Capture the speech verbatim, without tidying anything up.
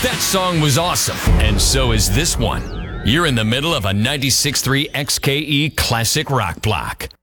That song was awesome, and so is this one. You're in the middle of a ninety-six point three X K E classic rock block.